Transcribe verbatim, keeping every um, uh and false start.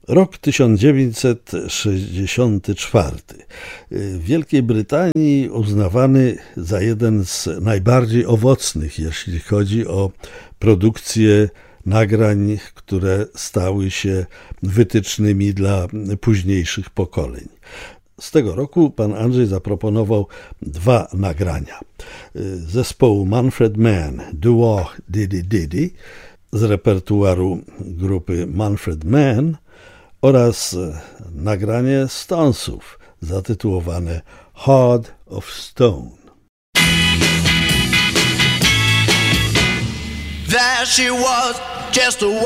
Rok tysiąc dziewięćset sześćdziesiąty czwarty. W Wielkiej Brytanii uznawany za jeden z najbardziej owocnych, jeśli chodzi o produkcję nagrań, które stały się wytycznymi dla późniejszych pokoleń. Z tego roku pan Andrzej zaproponował dwa nagrania. Zespołu Manfred Mann, Doo-Wop Diddy Diddy z repertuaru grupy Manfred Mann oraz nagranie Stonesów zatytułowane Heart of Stone. There she was, just a